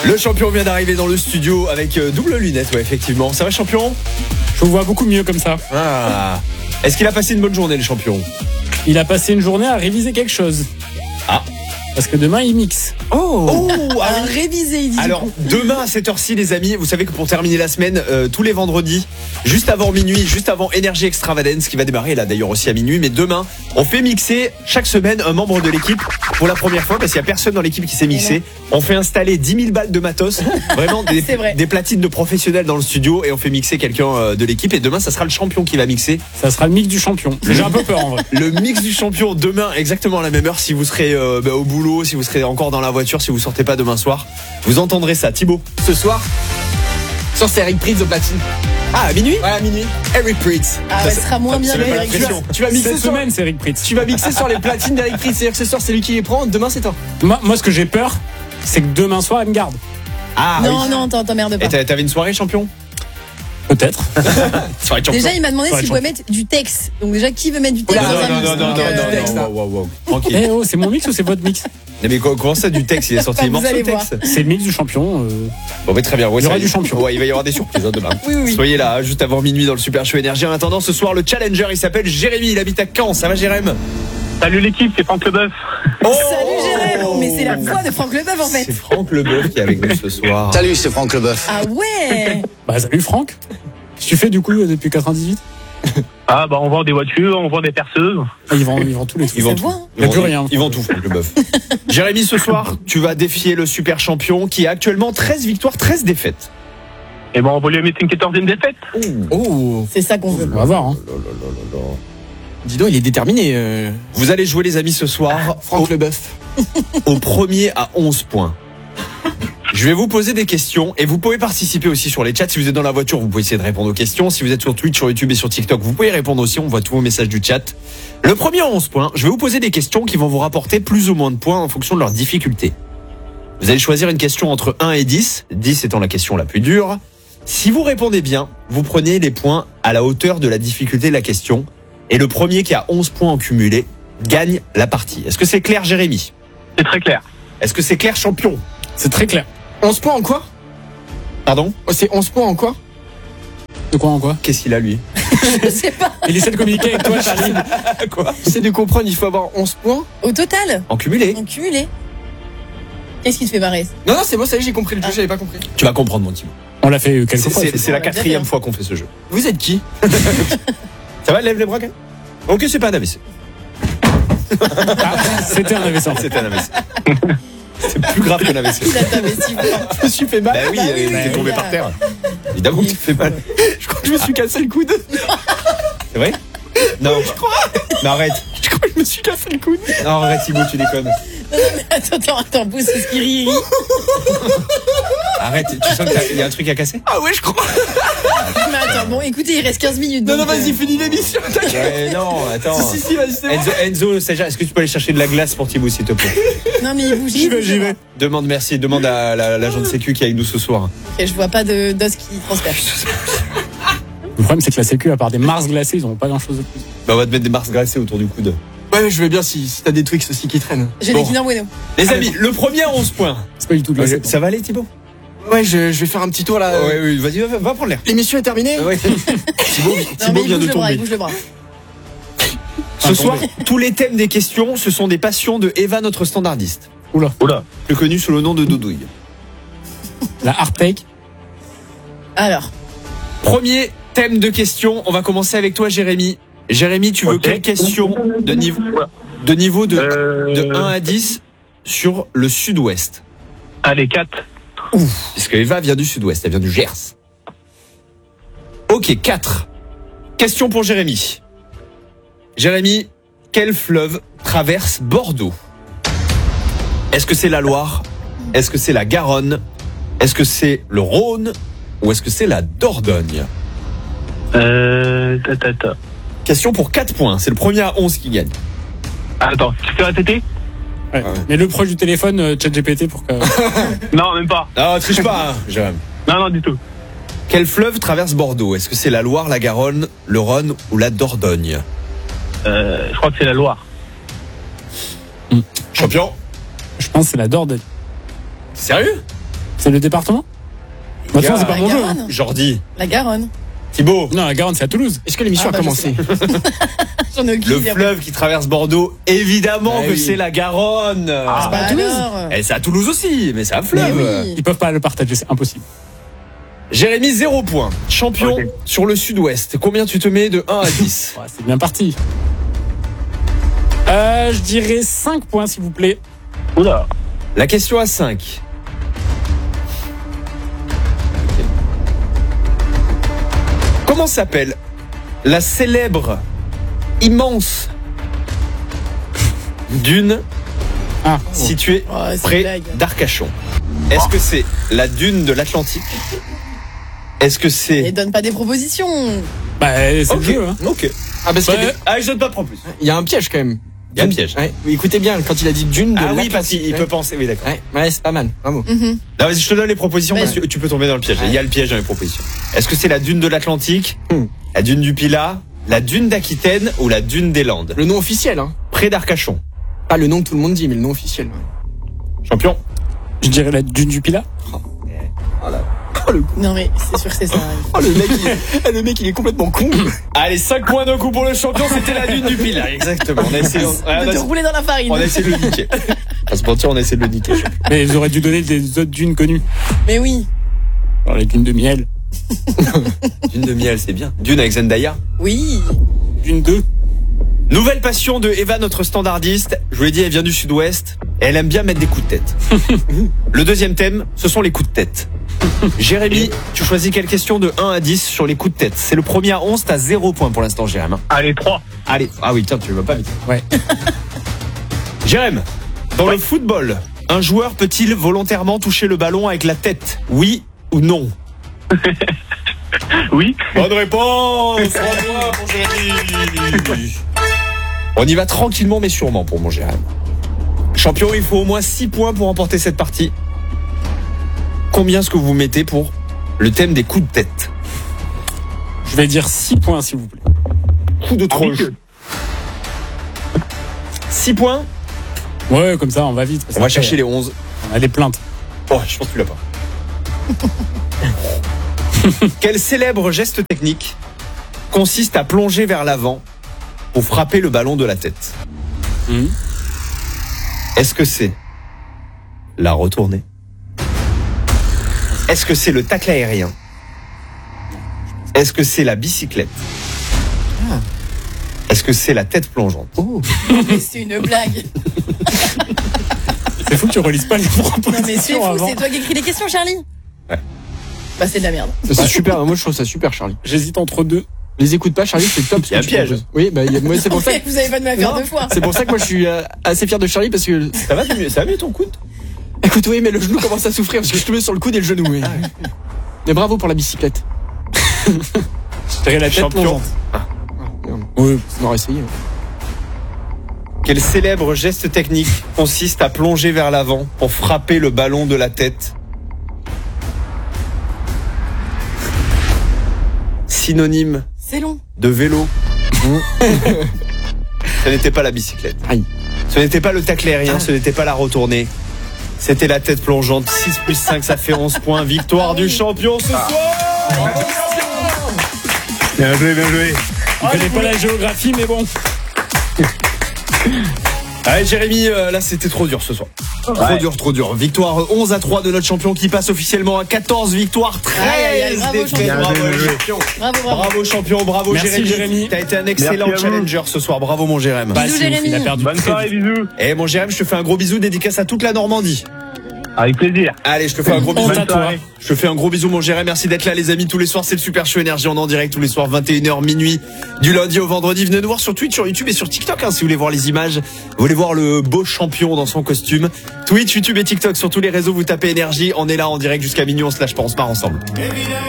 Le champion vient d'arriver dans le studio avec double lunette, ouais, effectivement. Ça va, champion? Je vous vois beaucoup mieux comme ça. Ah. Est-ce qu'il a passé une bonne journée, le champion? Il a passé une journée à réviser quelque chose. Ah. Parce que demain, il mixe. Oh, à réviser, il dit. Alors, demain à cette heure-ci, les amis, vous savez que pour terminer la semaine, tous les vendredis, juste avant minuit, juste avant Energy Extravagance, qui va démarrer là d'ailleurs aussi à minuit, mais demain, on fait mixer chaque semaine un membre de l'équipe pour la première fois, parce qu'il n'y a personne dans l'équipe qui s'est mixé. On fait installer 10 000 balles de matos, vraiment des platines de professionnels dans le studio, et on fait mixer quelqu'un de l'équipe, et demain, ça sera le champion qui va mixer. Ça sera le mix du champion. J'ai un peu peur en vrai. Le mix du champion demain, exactement à la même heure, si vous serez au boulot, si vous serez encore dans la voiture, si vous sortez pas demain soir, vous entendrez ça. Thibaut, ce soir, c'est Eric Prydz au platine. Ah, à minuit? Ouais, à minuit. Eric Prydz. Ah, ça sera moins bien que Eric Prydz. Tu vas mixer Cette semaine, c'est Eric Prydz. Tu vas mixer sur les platines d'Eric Prydz. C'est-à-dire que ce soir, c'est lui qui les prend. Demain, c'est toi. Moi, ce que j'ai peur, c'est que demain soir, elle me garde. Ah, non, oui. non, t'emmerdes pas. Et t'avais une soirée, champion? Peut-être. Déjà, il m'a demandé s'il pouvait mettre du texte. Donc, déjà, qui veut mettre du texte? Non. Tranquille. Eh oh, c'est mon mix ou c'est votre mix? Mais comment ça, du texte? Il est sorti les morceaux de texte. C'est le mix du champion. Bon, mais très bien. Ouais, il y aura du champion. Ouais, il va y avoir des surprises demain. Oui. Soyez là, juste avant minuit dans le Super Show Énergie. En attendant, ce soir, le challenger, il s'appelle Jérémy. Il habite à Caen. Ça va, Jérémy? Salut l'équipe, c'est Franck Leboeuf. Salut Jérémy. Mais c'est la voix de Franck Leboeuf en fait. C'est Franck Leboeuf qui est avec nous ce soir. Salut, c'est Franck Leboeuf. Ah ouais. Bah salut Franck. Qu'est-ce que tu fais du coup depuis 98? Ah bah on vend des voitures, on vend des perceuses. Ils vendent tous les trucs. Ils vendent Ça tout. voit, hein. Il y a plus rien. Ils vendent tout, Franck Leboeuf. Jérémy, ce soir, tu vas défier le super champion qui a actuellement 13 victoires, 13 défaites. Et bon, on va lui mettre une 14e défaite. Oh. C'est ça qu'on veut. On va voir. Hein. Dis donc, il est déterminé. Vous allez jouer, les amis, ce soir. Franck Leboeuf. Au premier à 11 points. Je vais vous poser des questions et vous pouvez participer aussi sur les chats. Si vous êtes dans la voiture, vous pouvez essayer de répondre aux questions. Si vous êtes sur Twitch, sur YouTube et sur TikTok, vous pouvez répondre aussi. On voit tous vos messages du chat. Le premier à 11 points, je vais vous poser des questions qui vont vous rapporter plus ou moins de points en fonction de leur difficulté. Vous allez choisir une question entre 1 et 10, 10 étant la question la plus dure. Si vous répondez bien, vous prenez les points à la hauteur de la difficulté de la question. Et le premier qui a 11 points en cumulé gagne la partie. Est-ce que c'est clair, Jérémy? C'est très clair. Est-ce que c'est clair, champion? C'est très clair. 11 points en quoi? Pardon? C'est 11 points en quoi? De quoi en quoi? Qu'est-ce qu'il a, lui? Je sais pas. Il essaie de communiquer avec toi, Charlie. Quoi? C'est de comprendre, il faut avoir 11 points. Au total, En cumulé? en cumulé. Qu'est-ce qui te fait marrer? Non, c'est bon, ça y est, j'ai compris le jeu, j'avais pas compris. Tu vas comprendre, mon Tim. On l'a fait quelques fois. C'est la On l'a déjà 4e fait. fois qu'on fait ce jeu. Vous êtes qui? Ça va, lève les bras, quand même? Ok, c'est pas un AVC. C'était un AVC. C'était un AVC. C'est plus grave qu'un AVC. Il a tapé si fort. Je me suis fait mal. Bah oui, il est tombé par terre. Évidemment que tu te fais mal. Je crois que je me suis cassé le coude. C'est vrai? Non. Mais arrête. Je crois que je me suis cassé le coude. Non, arrête, Thibaut, tu déconnes. Attends, pousse ce qui rit. Arrête, tu sens qu'il y a un truc à casser? Ah ouais, je crois. Mais attends, bon, écoutez, il reste 15 minutes. Non, donc, vas-y, finis l'émission. Ouais, non, attends. Si, vas-y, c'est bon. Enzo, Saja, est-ce que tu peux aller chercher de la glace pour Thibaut, s'il te plaît? Non, mais il bouge. J'y vais. Demande à l'agent de sécu qui est avec nous ce soir. Ok, je vois pas d'os qui transperce. Le problème, c'est que la Sécu, à part des Mars glacés, ils ont pas grand chose de plus. Bah, on va te mettre des Mars glacés autour du coude. Ouais, je veux bien si t'as des Twix aussi qui traînent. J'ai Bon. des Kinder Bueno. Les amis, le premier à 11 points. C'est pas du tout glacé. Ça va aller, Thibaut? Ouais, je vais faire un petit tour là. Oui, vas-y, va prendre l'air. L'émission est terminée. Ouais. Non, Thibaut mais il vient bouge de le bras, il tomber. bouge le bras. Ce soir, tous les thèmes des questions, ce sont des passions de Eva, notre standardiste. Oula. Plus connue sous le nom de Doudouille. La hard take. Alors, Premier thème de questions, on va commencer avec toi, Jérémy. Jérémy, tu veux Ok. quelle question de niveau de 1 à 10 sur le sud-ouest? Allez, 4. Parce que Eva vient du sud-ouest, elle vient du Gers. Ok, 4. Question pour Jérémy. Jérémy, quel fleuve traverse Bordeaux? Est-ce que c'est la Loire? Est-ce que c'est la Garonne? Est-ce que c'est le Rhône? Ou est-ce que c'est la Dordogne? Question pour 4 points, c'est le premier à 11 qui gagne. Attends, tu peux répéter? Ouais. Mais le proche du téléphone, ChatGPT pour que. Non, même pas. Ah, triche pas, hein, Jérémy. Non, du tout. Quel fleuve traverse Bordeaux? Est-ce que c'est la Loire, la Garonne, le Rhône ou la Dordogne? Je crois que c'est la Loire. Champion? Je pense que c'est la Dordogne. Sérieux? C'est le département? De toute façon, c'est pas mon jeu. hein. Garonne. Jordi. La Garonne. Thibaut. Non, la Garonne, c'est à Toulouse. Est-ce que l'émission Ah, a bah, commencé? J'en ai aucune Le idée. fleuve qui traverse Bordeaux, évidemment Ah que oui. c'est la Garonne. C'est pas à Toulouse. Et c'est à Toulouse aussi, mais c'est un fleuve. Mais oui. Ils peuvent pas le partager, c'est impossible. Jérémy, 0 point. Champion Ok. sur le sud-ouest. Combien tu te mets de 1 à 10? Ouais, c'est bien parti. Je dirais 5 points, s'il vous plaît. Oula. La question à 5. Comment s'appelle la célèbre, immense dune Ah, située Oh, c'est une près blague. d'Arcachon? Est-ce que c'est la dune de l'Atlantique? Est-ce que Et c'est... donne pas des propositions. bah, c'est Ok, le jeu. Hein. ok. Ah, parce qu'il y a Ouais. des- Ah, je donne pas de plus. il y a un piège quand même. Il y a un piège. Ouais. Écoutez bien, quand il a dit Dune de Ah oui, parce l'Atlantique. qu'il peut penser. Oui, d'accord. Ouais, c'est pas mal. Bravo. Mhm. Non, vas-y, je te donne les propositions Vas-y. parce que tu peux tomber dans le piège. Il y a le piège dans les propositions. Est-ce que c'est la dune de l'Atlantique, la dune du Pilat, la dune d'Aquitaine ou la dune des Landes? Le nom officiel, hein. Près d'Arcachon. Pas le nom que tout le monde dit, mais le nom officiel. Champion. Je dirais la dune du Pilat. Non mais c'est sûr que c'est ça. Oh, le mec, il est complètement con. Allez, 5 points d'un coup pour le champion, c'était la dune du Pilat. Exactement. On a essayé, De te rouler dans la farine. on a essayé de le niquer. Pas se mentir, on a essayé de le niquer. Mais ils auraient dû donner des autres dunes connues. Mais oui. Genre les dunes de miel. Dune de miel, c'est bien. Dune avec Zendaya. Oui. Dune 2. Nouvelle passion de Eva, notre standardiste. Je vous l'ai dit, elle vient du sud-ouest et elle aime bien mettre des coups de tête. Le deuxième thème, ce sont les coups de tête. Jérémy, tu choisis quelle question de 1 à 10 sur les coups de tête? C'est le premier à 11, t'as 0 point pour l'instant, Jérémy. Allez, 3. Allez, ah oui, tiens, tu vas pas vite. Ouais. Jérémy, dans le football, un joueur peut-il volontairement toucher le ballon avec la tête? Oui ou non? Oui. Bonne réponse. Bravo pour Jérémy. On y va tranquillement mais sûrement pour mon Jérémy. Champion, il faut au moins 6 points pour remporter cette partie. Combien est-ce que vous mettez pour le thème des coups de tête? Je vais dire 6 points, s'il vous plaît. Coup de tronche. 6 points. Ouais, comme ça, on va vite. On va chercher les 11. On a des plaintes. Oh, je pense que tu l'as pas. Quel célèbre geste technique consiste à plonger vers l'avant pour frapper le ballon de la tête? Mhm. Est-ce que c'est la retournée? Est-ce que c'est le tacle aérien? Est-ce que c'est la bicyclette? Est-ce que c'est la tête plongeante? Mais c'est une blague. C'est fou que tu relises pas les Non mais c'est propositions fou. avant. C'est toi qui écris les questions, Charlie. Ouais. Bah c'est de la merde. C'est super. Moi, je trouve ça super, Charlie. J'hésite entre deux. Les écoute pas, Charlie, c'est top. ce Il y a que un tu piège. proposes. Oui, bah, moi, c'est pour ça. Vous avez pas de me la faire Non. deux fois. C'est pour ça que moi, je suis assez fier de Charlie parce que. Ça va mieux ton coude? Écoute, oui, mais le genou commence à souffrir parce que je te mets sur le coude et le genou. Oui. Mais bravo pour la bicyclette. Je dirais la tête Champion. plongeante. Oui, on aurait essayé. Quel célèbre geste technique consiste à plonger vers l'avant pour frapper le ballon de la tête? Synonyme C'est long. de vélo. Ce n'était pas la bicyclette. Aïe. Ce n'était pas le tacle aérien, ce n'était pas la retournée. C'était la tête plongeante. 6 plus 5, ça fait 11 points. Victoire du champion ce soir. Bien joué, bien joué. Je connais pas la géographie, mais bon. Allez Jérémy, là c'était trop dur ce soir. Trop dur. Victoire 11-3 de notre champion qui passe officiellement à 14 victoires, 13 Aïe, aïe, bravo, défaites. champion. Bravo, Bien joué. champion. Bravo. Bravo champion, bravo Merci, Jérémy. Jérémy. T'as été un excellent Merci à vous. challenger ce soir. Bravo mon Jérémy. Bah, Bisous, c'est ouf, Jérémy. il a perdu Bonne très soirée, vite. bisous. Et mon Jérémy, je te fais un gros bisou, dédicace à toute la Normandie. Avec plaisir. Allez, je te fais un gros bisou. Honte à toi. Je te fais un gros bisou mon Jérémy. Merci d'être là les amis tous les soirs. C'est le Super Show Énergie. On est en direct tous les soirs 21h minuit du lundi au vendredi. Venez nous voir sur Twitch, sur YouTube et sur TikTok si vous voulez voir les images. Vous voulez voir le beau champion dans son costume. Twitch, YouTube et TikTok sur tous les réseaux. Vous tapez Énergie. On est là en direct jusqu'à minuit. On se lâche pas, on se part ensemble.